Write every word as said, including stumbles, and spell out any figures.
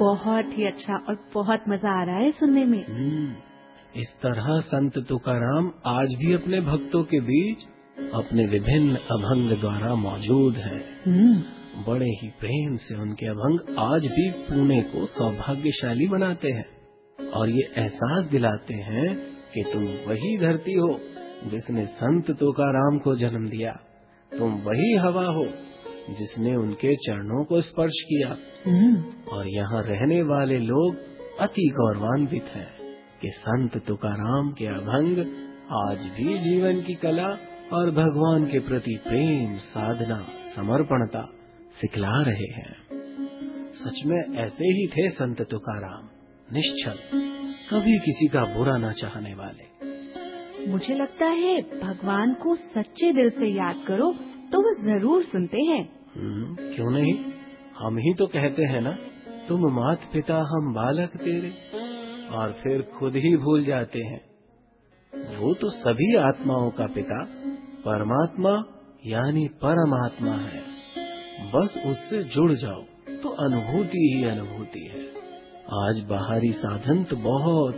बहुत ही अच्छा और बहुत मजा आ रहा है सुनने में। हम्म, इस तरह संत तुकाराम आज भी अपने भक्तों के बीच अपने विभिन्न अभंग द्वारा मौजूद है। बड़े ही प्रेम से उनके अभंग आज भी पुणे को सौभाग्यशाली बनाते हैं और ये एहसास दिलाते हैं कि तुम वही धरती हो जिसने संत तुकाराम को जन्म दिया, तुम वही हवा हो जिसने उनके चरणों को स्पर्श किया और यहाँ रहने वाले लोग अति गौरवान्वित हैं कि संत तुकाराम के अभंग आज भी जीवन की कला और भगवान के प्रति प्रेम, साधना, समर्पणता सिखला रहे हैं। सच में ऐसे ही थे संत तुकाराम, निश्चल, कभी किसी का बुरा न चाहने वाले। मुझे लगता है भगवान को सच्चे दिल से याद करो तो वो जरूर सुनते हैं। हम्म, क्यों नहीं, हम ही तो कहते हैं ना, तुम मात पिता हम बालक तेरे, और फिर खुद ही भूल जाते हैं। वो तो सभी आत्माओं का पिता परमात्मा यानी परमात्मा है। बस उससे जुड़ जाओ तो अनुभूति ही अनुभूति है। आज बाहरी साधन तो बहुत